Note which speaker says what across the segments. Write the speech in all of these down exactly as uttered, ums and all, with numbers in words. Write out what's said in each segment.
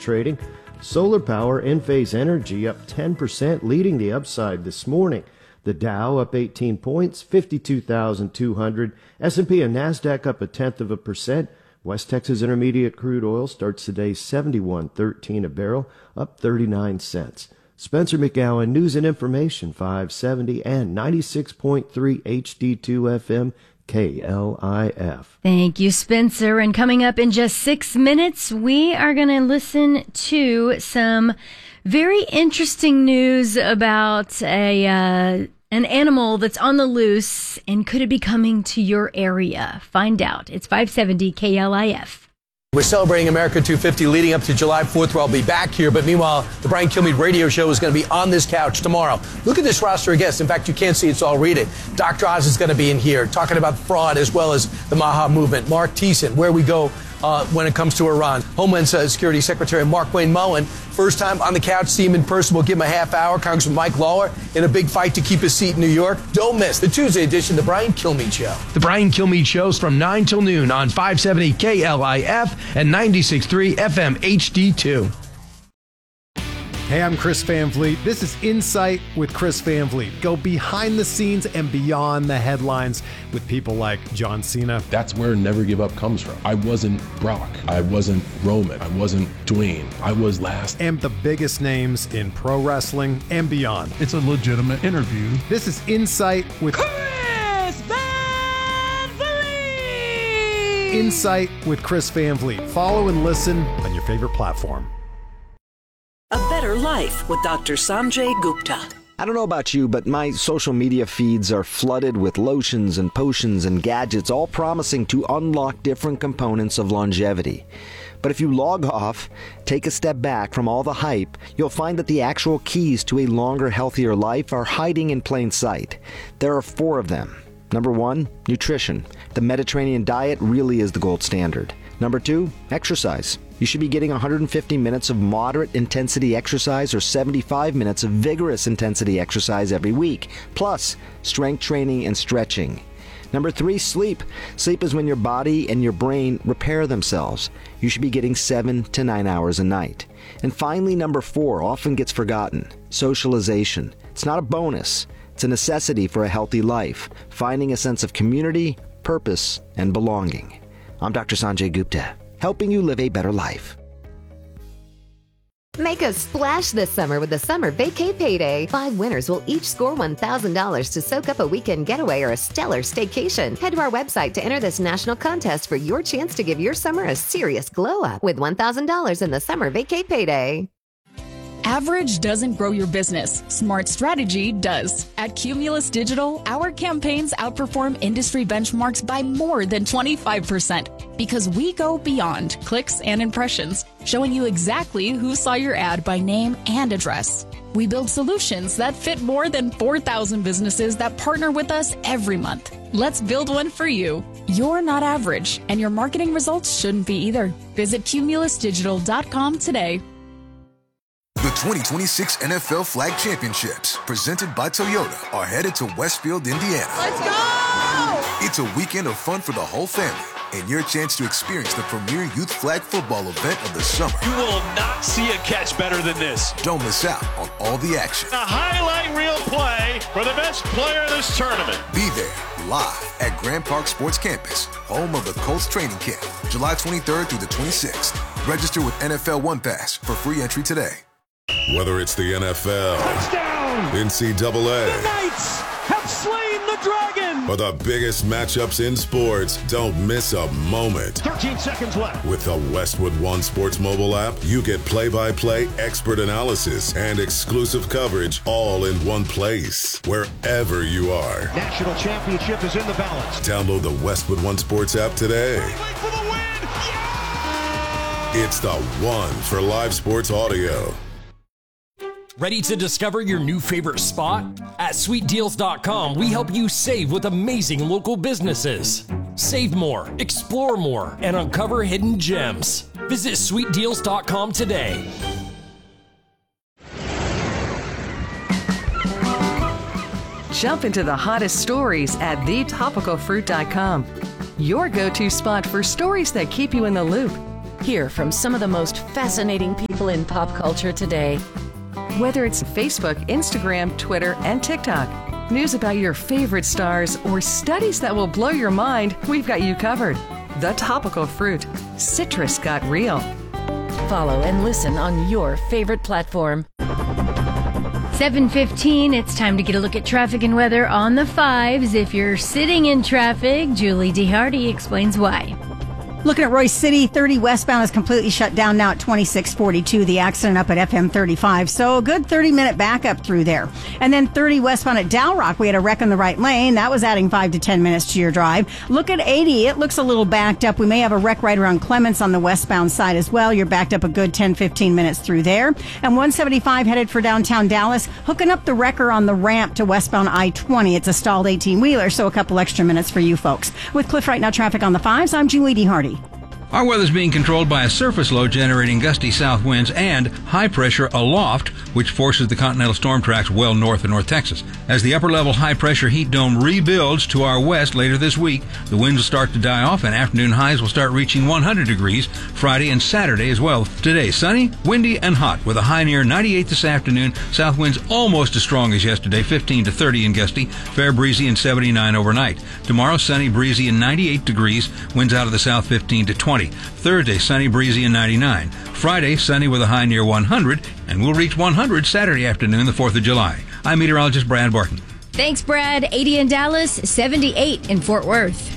Speaker 1: trading. Solar power, Enphase Energy up ten percent, leading the upside this morning. The Dow up eighteen points, fifty-two thousand two hundred. S and P and NASDAQ up a tenth of a percent. West Texas Intermediate crude oil starts today seventy-one thirteen a barrel, up thirty-nine cents. Spencer McGowan, News and Information, five seventy and ninety-six point three H D two F M, K L I F.
Speaker 2: Thank you, Spencer. And coming up in just six minutes, we are going to listen to some very interesting news about a uh, an animal that's on the loose, and could it be coming to your area? Find out. It's five seventy K L I F.
Speaker 3: We're celebrating America two fifty leading up to July fourth, where I'll be back here. But meanwhile, the Brian Kilmeade radio show is going to be on this couch tomorrow. Look at this roster of guests. In fact, you can't see it's all reading. Doctor Oz is going to be in here talking about fraud as well as the Maha movement. Mark Thiessen, where we go uh, when it comes to Iran. Homeland Security Secretary Markwayne Mullin, first time on the couch, see him in person. We'll give him a half hour. Congressman Mike Lawler in a big fight to keep his seat in New York. Don't miss the Tuesday edition of the Brian Kilmeade Show.
Speaker 4: The Brian Kilmeade Show's from nine till noon on five seventy K L I F and ninety-six point three F M H D two.
Speaker 5: Hey, I'm Chris Van Vliet. This is Insight with Chris Van Vliet. Go behind the scenes and beyond the headlines with people like John Cena.
Speaker 6: That's where Never Give Up comes from. I wasn't Brock. I wasn't Roman. I wasn't Dwayne. I was last.
Speaker 5: And the biggest names in pro wrestling and beyond.
Speaker 7: It's a legitimate interview.
Speaker 5: This is Insight with
Speaker 8: Chris Van Vliet.
Speaker 5: Insight with Chris Van Vliet. Follow and listen on your favorite platform.
Speaker 9: A Better Life with Doctor Sanjay Gupta.
Speaker 10: I don't know about you, but my social media feeds are flooded with lotions and potions and gadgets, all promising to unlock different components of longevity. But if you log off, take a step back from all the hype, you'll find that the actual keys to a longer, healthier life are hiding in plain sight. There are four of them. Number one, nutrition. The Mediterranean diet really is the gold standard. Number two, exercise. You should be getting one hundred fifty minutes of moderate intensity exercise or seventy-five minutes of vigorous intensity exercise every week, plus strength training and stretching. Number three, sleep. Sleep is when your body and your brain repair themselves. You should be getting seven to nine hours a night. And finally, number four, often gets forgotten, socialization. It's not a bonus. It's a necessity for a healthy life, finding a sense of community, purpose, and belonging. I'm Doctor Sanjay Gupta, helping you live a better life.
Speaker 11: Make a splash this summer with the Summer Vacay Payday. Five winners will each score one thousand dollars to soak up a weekend getaway or a stellar staycation. Head to our website to enter this national contest for your chance to give your summer a serious glow up with one thousand dollars in the Summer Vacay Payday.
Speaker 12: Average doesn't grow your business. Smart strategy does. At Cumulus Digital, our campaigns outperform industry benchmarks by more than twenty-five percent because we go beyond clicks and impressions, showing you exactly who saw your ad by name and address. We build solutions that fit more than four thousand businesses that partner with us every month. Let's build one for you. You're not average, and your marketing results shouldn't be either. Visit cumulus digital dot com today.
Speaker 13: The twenty twenty-six N F L Flag Championships, presented by Toyota, are headed to Westfield, Indiana.
Speaker 8: Let's go!
Speaker 13: It's a weekend of fun for the whole family and your chance to experience the premier youth flag football event of the summer.
Speaker 14: You will not see a catch better than this.
Speaker 13: Don't miss out on all the action.
Speaker 14: A highlight reel play for the best player in this tournament.
Speaker 13: Be there live at Grand Park Sports Campus, home of the Colts training camp, July twenty-third through the twenty-sixth. Register with N F L One Pass for free entry today.
Speaker 15: Whether it's the N F L,
Speaker 14: touchdown,
Speaker 15: N C double A,
Speaker 14: the Knights have slain the dragon,
Speaker 15: or the biggest matchups in sports, don't miss a moment.
Speaker 14: thirteen seconds left.
Speaker 15: With the Westwood One Sports mobile app, you get play-by-play expert analysis and exclusive coverage all in one place, wherever you are.
Speaker 14: National championship is in the balance.
Speaker 15: Download the Westwood One Sports app today.
Speaker 14: Wait for the win. Yeah!
Speaker 15: It's the one for live sports audio.
Speaker 16: Ready to discover your new favorite spot? At sweet deals dot com, we help you save with amazing local businesses. Save more, explore more, and uncover hidden gems. Visit sweet deals dot com today.
Speaker 17: Jump into the hottest stories at the topical fruit dot com. Your go-to spot for stories that keep you in the loop. Hear from some of the most fascinating people in pop culture today. Whether it's Facebook, Instagram, Twitter, and TikTok, news about your favorite stars, or studies that will blow your mind, we've got you covered. The Topical Fruit. Citrus got real. Follow and listen on your favorite platform.
Speaker 2: seven fifteen, it's time to get a look at traffic and weather on the fives. If you're sitting in traffic, Julie D. Hardy explains why.
Speaker 7: Looking at Royce City, thirty westbound is completely shut down now at twenty-six forty-two. The accident up at F M thirty-five. So a good thirty minute backup through there. And then thirty westbound at Dow Rock, we had a wreck in the right lane. That was adding five to ten minutes to your drive. Look at eighty. It looks a little backed up. We may have a wreck right around Clements on the westbound side as well. You're backed up a good ten, fifteen minutes through there. And one seventy-five headed for downtown Dallas, hooking up the wrecker on the ramp to westbound I twenty. It's a stalled eighteen wheeler, so a couple extra minutes for you folks. With Cliff Right Now traffic on the fives, I'm Julie D. Hardy.
Speaker 18: Our weather's being controlled by a surface low generating gusty south winds and high pressure aloft, which forces the continental storm tracks well north of North Texas. As the upper level high pressure heat dome rebuilds to our west later this week, the winds will start to die off and afternoon highs will start reaching one hundred degrees Friday and Saturday as well. Today, sunny, windy, and hot with a high near ninety-eight this afternoon. South winds almost as strong as yesterday, fifteen to thirty in gusty, fair breezy and seventy-nine overnight. Tomorrow, sunny, breezy, and ninety-eight degrees, winds out of the south fifteen to twenty. Thursday, sunny, breezy, and ninety-nine. Friday, sunny with a high near one hundred, and we'll reach one hundred Saturday afternoon, the fourth of July. I'm meteorologist Brad Barton.
Speaker 2: Thanks, Brad. eighty in Dallas, seventy-eight in Fort Worth.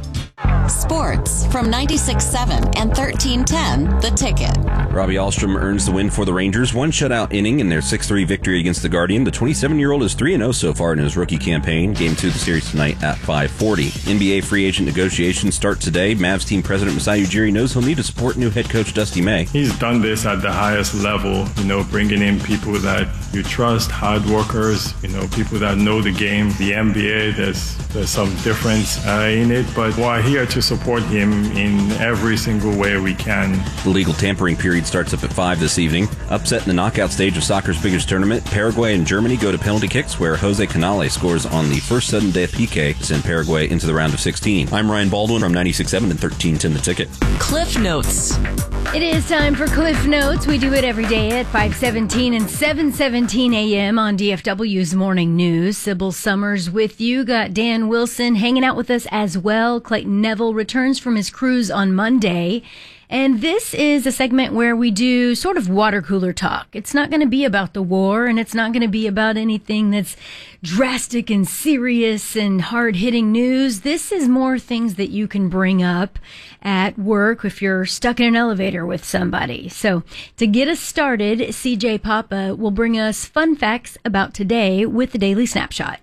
Speaker 19: Sports from ninety-six point seven and thirteen ten The Ticket.
Speaker 20: Robbie Ahlstrom earns the win for the Rangers. One shutout inning in their six three victory against the Guardian. The twenty-seven-year-old is three and oh so far in his rookie campaign. Game two of the series tonight at five forty. N B A free agent negotiations start today. Mavs team president Masai Ujiri knows he'll need to support new head coach Dusty May.
Speaker 21: He's done this at the highest level, you know, bringing in people that you trust, hard workers, you know, people that know the game. The N B A, there's there's some difference uh, in it, but we're here to support him in every single way we can.
Speaker 20: The legal tampering period starts up at five this evening. Upset in the knockout stage of soccer's biggest tournament, Paraguay and Germany go to penalty kicks, where Jose Canale scores on the first sudden death P K to send Paraguay into the round of sixteen. I'm Ryan Baldwin from ninety-six point seven and thirteen ten The Ticket.
Speaker 19: Cliff Notes.
Speaker 2: It is time for Cliff Notes. We do it every day at five seventeen and seven seventeen a.m. on D F W's Morning News. Sybil Summers with you. Got Dan Wilson hanging out with us as well. Clayton Neville returns from his cruise on Monday. And this is a segment where we do sort of water cooler talk. It's not going to be about the war, and it's not going to be about anything that's drastic and serious and hard-hitting news. This is more things that you can bring up at work if you're stuck in an elevator with somebody. So to get us started, C J Papa will bring us fun facts about today with the Daily Snapshot.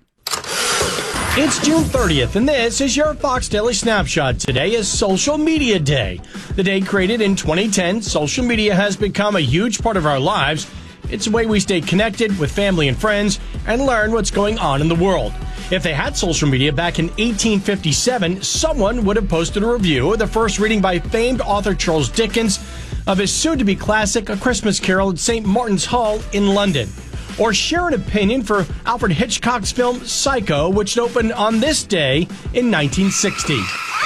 Speaker 22: It's June thirtieth, and this is your Fox Daily Snapshot. Today is Social Media Day. The day created in twenty ten, social media has become a huge part of our lives. It's a way we stay connected with family and friends and learn what's going on in the world. If they had social media back in eighteen fifty-seven, someone would have posted a review of the first reading by famed author Charles Dickens of his soon-to-be classic A Christmas Carol at Saint Martin's Hall in London. Or share an opinion for Alfred Hitchcock's film Psycho, which opened on this day in nineteen sixty.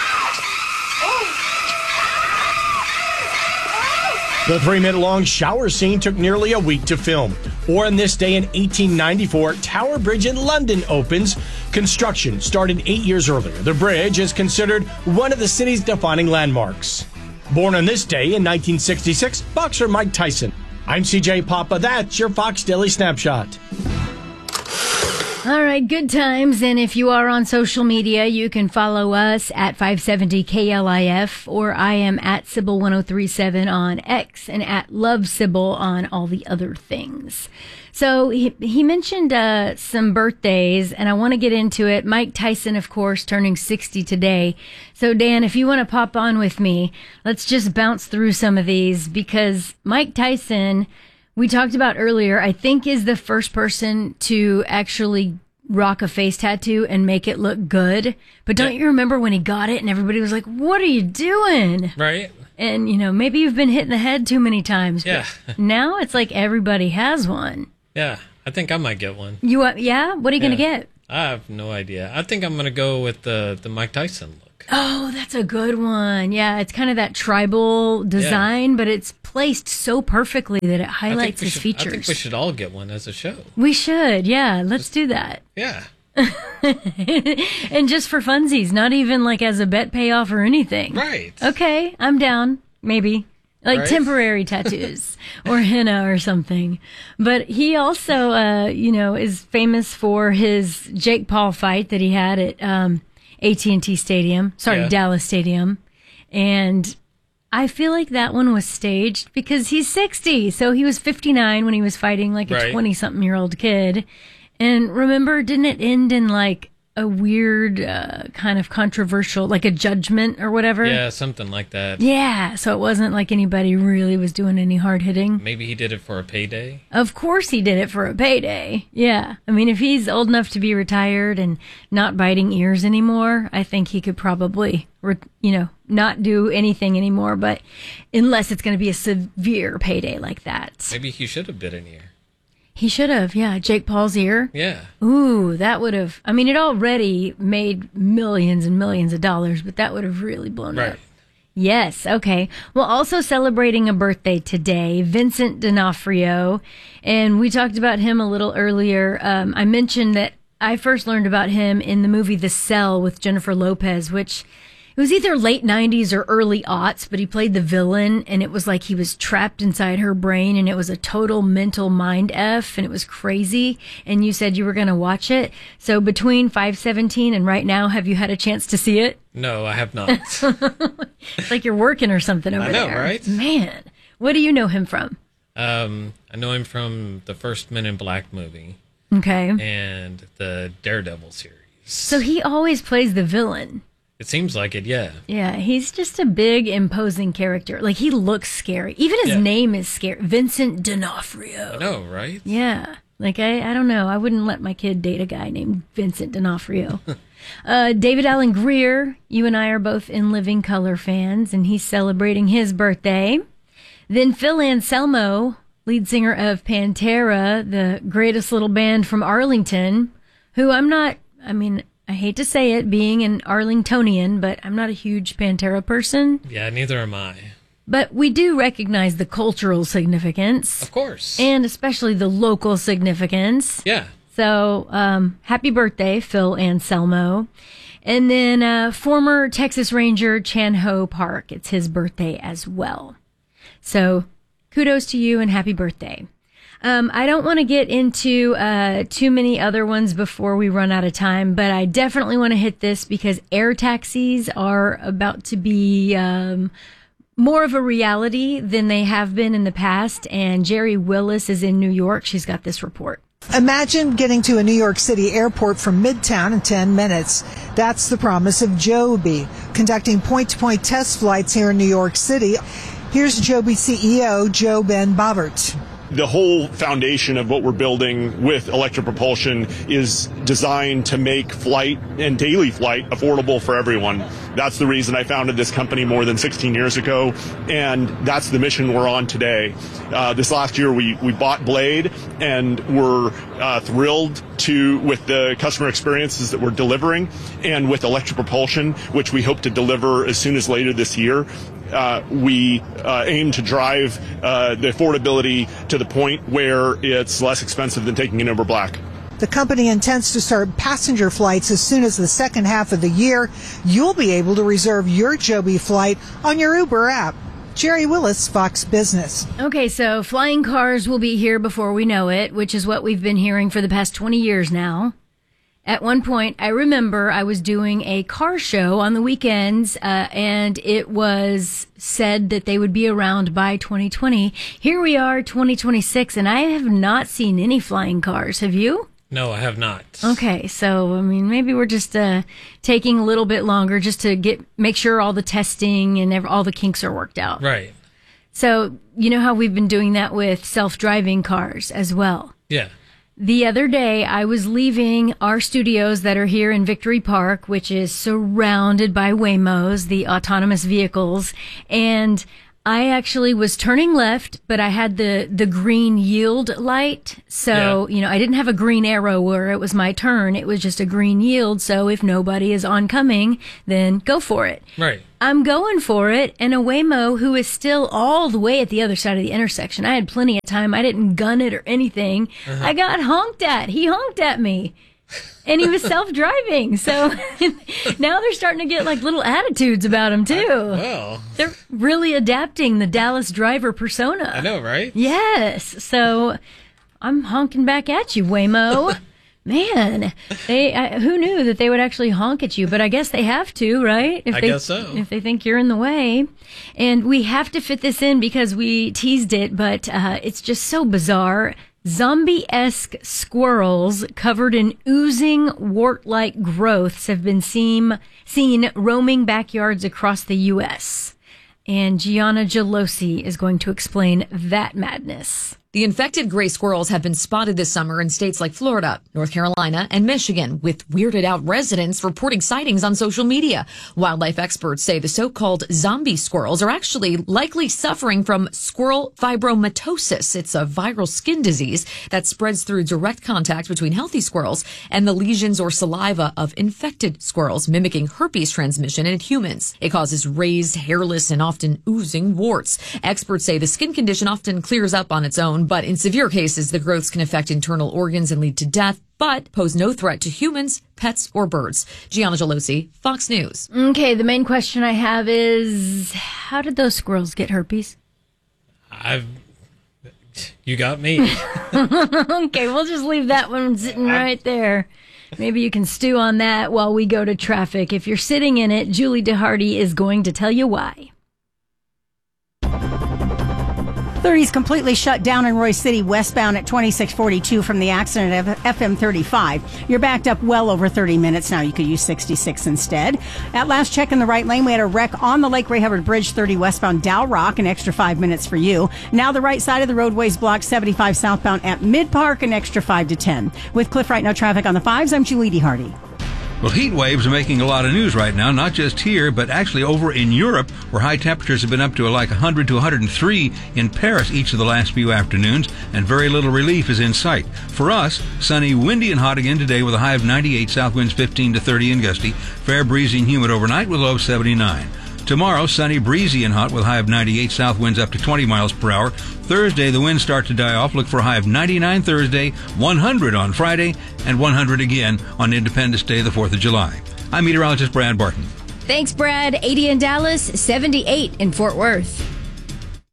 Speaker 22: The three-minute-long shower scene took nearly a week to film. Or on this day in eighteen ninety-four, Tower Bridge in London opens. Construction started eight years earlier. The bridge is considered one of the city's defining landmarks. Born on this day in nineteen sixty-six, boxer Mike Tyson. I'm C J Papa. That's your Fox Daily Snapshot.
Speaker 2: All right, good times. And if you are on social media, you can follow us at five seventy K L I F, or I am at Sybil one oh three seven on X and at Love Sybil on all the other things. So he, he mentioned uh, some birthdays, and I want to get into it. Mike Tyson, of course, turning sixty today. So, Dan, if you want to pop on with me, let's just bounce through some of these, because Mike Tyson, we talked about earlier, I think is the first person to actually rock a face tattoo and make it look good. But don't yeah. you remember when he got it and everybody was like, what are you doing?
Speaker 23: Right.
Speaker 2: And, you know, maybe you've been hit in the head too many times.
Speaker 23: Yeah.
Speaker 2: But now it's like everybody has one.
Speaker 23: Yeah, I think I might get one.
Speaker 2: You uh, yeah? What are you
Speaker 23: yeah.
Speaker 2: going to get?
Speaker 23: I have no idea. I think I'm going to go with the, the Mike Tyson look.
Speaker 2: Oh, that's a good one. Yeah, it's kind of that tribal design, yeah. but it's placed so perfectly that it highlights his
Speaker 23: should,
Speaker 2: features.
Speaker 23: I think we should all get one as a show.
Speaker 2: We should, yeah. Let's Just, do that.
Speaker 23: Yeah.
Speaker 2: And just for funsies, not even like as a bet payoff or anything.
Speaker 23: Right.
Speaker 2: Okay, I'm down. Maybe. Like right? temporary tattoos or henna or something. But he also, uh, you know, is famous for his Jake Paul fight that he had at um, A T and T Stadium. Sorry, yeah. Dallas Stadium. And I feel like that one was staged because he's sixty. So he was fifty-nine when he was fighting like a twenty-something-year-old kid. And remember, didn't it end in like a weird uh, kind of controversial, like a judgment or whatever?
Speaker 23: Yeah, something like that.
Speaker 2: Yeah, so it wasn't like anybody really was doing any hard hitting.
Speaker 23: Maybe he did it for a payday?
Speaker 2: Of course he did it for a payday. Yeah. I mean, if he's old enough to be retired and not biting ears anymore, I think he could probably, re- you know, not do anything anymore, but unless it's going to be a severe payday like that.
Speaker 23: Maybe he should have bit an ear.
Speaker 2: He should have, yeah. Jake Paul's ear.
Speaker 23: Yeah.
Speaker 2: Ooh, that would have, I mean, it already made millions and millions of dollars, but that would have really blown
Speaker 23: right.
Speaker 2: up. Yes, okay. Well, also celebrating a birthday today, Vincent D'Onofrio. And we talked about him a little earlier. Um, I mentioned that I first learned about him in the movie The Cell with Jennifer Lopez, which it was either late nineties or early aughts, but he played the villain, and it was like he was trapped inside her brain, and it was a total mental mind F, and it was crazy. And you said you were going to watch it. So between five seventeen and right now, have you had a chance to see it?
Speaker 23: No, I have not.
Speaker 2: It's like you're working or something over
Speaker 23: I know,
Speaker 2: there.
Speaker 23: right?
Speaker 2: Man, what do you know him from?
Speaker 23: Um, I know him from the first Men in Black movie.
Speaker 2: Okay.
Speaker 23: And the Daredevil series.
Speaker 2: So he always plays the villain.
Speaker 23: It seems like it, yeah.
Speaker 2: Yeah, he's just a big, imposing character. Like, he looks scary. Even his
Speaker 23: yeah.
Speaker 2: name is scary. Vincent D'Onofrio.
Speaker 23: I know, right?
Speaker 2: Yeah. Like, I, I don't know. I wouldn't let my kid date a guy named Vincent D'Onofrio. uh, David Alan Grier, you and I are both In Living Color fans, and he's celebrating his birthday. Then Phil Anselmo, lead singer of Pantera, the greatest little band from Arlington, who I'm not, I mean... I hate to say it, being an Arlingtonian, but I'm not a huge Pantera person.
Speaker 23: Yeah, neither am I.
Speaker 2: But we do recognize the cultural significance.
Speaker 23: Of course.
Speaker 2: And especially the local significance.
Speaker 23: Yeah.
Speaker 2: So, um, happy birthday, Phil Anselmo. And then uh, former Texas Ranger Chan Ho Park. It's his birthday as well. So, kudos to you and happy birthday. Um, I don't want to get into uh, too many other ones before we run out of time, but I definitely want to hit this because air taxis are about to be um, more of a reality than they have been in the past. And Jerry Willis is in New York. She's got this report.
Speaker 1: Imagine getting to a New York City airport from Midtown in ten minutes. That's the promise of Joby, conducting point-to-point test flights here in New York City. Here's Joby C E O Joe Ben Bobbert.
Speaker 3: The whole foundation of what we're building with electric propulsion is designed to make flight and daily flight affordable for everyone. That's the reason I founded this company more than sixteen years ago, and that's the mission we're on today. Uh, this last year we, we bought Blade, and we're uh, thrilled to with the customer experiences that we're delivering, and with electric propulsion, which we hope to deliver as soon as later this year. Uh, we uh, aim to drive uh, the affordability to the point where it's less expensive than taking an Uber Black.
Speaker 1: The company intends to start passenger flights as soon as the second half of the year. You'll be able to reserve your Joby flight on your Uber app. Jerry Willis, Fox Business.
Speaker 2: Okay, so flying cars will be here before we know it, which is what we've been hearing for the past twenty years now. At one point, I remember I was doing a car show on the weekends, uh, and it was said that they would be around by twenty twenty. Here we are, twenty twenty-six, and I have not seen any flying cars. Have you?
Speaker 23: No, I have not.
Speaker 2: Okay, so, I mean, maybe we're just uh, taking a little bit longer just to get make sure all the testing and ev- all the kinks are worked out.
Speaker 23: Right.
Speaker 2: So, you know how we've been doing that with self-driving cars as well?
Speaker 23: Yeah.
Speaker 2: The other day, I was leaving our studios that are here in Victory Park, which is surrounded by Waymos, the autonomous vehicles, and I actually was turning left, but I had the, the green yield light. So, yeah. you know, I didn't have a green arrow where it was my turn. It was just a green yield. So if nobody is oncoming, then go for it.
Speaker 23: Right.
Speaker 2: I'm going for it. And a Waymo who is still all the way at the other side of the intersection. I had plenty of time. I didn't gun it or anything. Uh-huh. I got honked at. He honked at me. And he was self-driving, so now they're starting to get like little attitudes about him too. I,
Speaker 23: well,
Speaker 2: they're really adapting the Dallas driver persona.
Speaker 23: I know, right?
Speaker 2: Yes. So I'm honking back at you, Waymo. Man, they I, who knew that they would actually honk at you? But I guess they have to, right? If
Speaker 23: I
Speaker 2: they,
Speaker 23: guess so.
Speaker 2: If they think you're in the way, and we have to fit this in because we teased it, but uh, it's just so bizarre. Zombie-esque squirrels covered in oozing wart-like growths have been seen, seen roaming backyards across the U S And Gianna Gelosi is going to explain that madness.
Speaker 4: The infected gray squirrels have been spotted this summer in states like Florida, North Carolina, and Michigan, with weirded out residents reporting sightings on social media. Wildlife experts say the so-called zombie squirrels are actually likely suffering from squirrel fibromatosis. It's a viral skin disease that spreads through direct contact between healthy squirrels and the lesions or saliva of infected squirrels, mimicking herpes transmission in humans. It causes raised, hairless, and often oozing warts. Experts say the skin condition often clears up on its own, but in severe cases, the growths can affect internal organs and lead to death, but pose no threat to humans, pets, or birds. Gianna Gelosi, Fox News.
Speaker 2: Okay, the main question I have is, how did those squirrels get herpes?
Speaker 23: I've... You got me.
Speaker 2: Okay, we'll just leave that one sitting right there. Maybe you can stew on that while we go to traffic. If you're sitting in it, Julie DeHardy is going to tell you why.
Speaker 7: thirty's completely shut down in Royce City westbound at twenty-six forty-two from the accident at F M thirty-five. You're backed up well over thirty minutes now. You could use sixty-six instead. At last check in the right lane, we had a wreck on the Lake Ray Hubbard Bridge, thirty westbound Dow Rock, an extra five minutes for you. Now the right side of the roadway's blocked, seventy-five southbound at Mid Park, an extra five to ten. With Cliff Right Now traffic on the fives, I'm Julie DeHardy.
Speaker 18: Well, heat waves are making a lot of news right now, not just here, but actually over in Europe, where high temperatures have been up to like one hundred to one hundred three in Paris each of the last few afternoons, and very little relief is in sight. For us, sunny, windy, and hot again today with a high of ninety-eight, south winds fifteen to thirty and gusty, fair, breezy, and humid overnight with a low of seventy-nine. Tomorrow, sunny, breezy, and hot with a high of ninety-eight, south winds up to twenty miles per hour. Thursday, the winds start to die off. Look for a high of ninety-nine Thursday, one hundred on Friday, and one hundred again on Independence Day, the fourth of July. I'm meteorologist Brad Barton.
Speaker 2: Thanks, Brad. eighty in Dallas, seventy-eight in Fort Worth.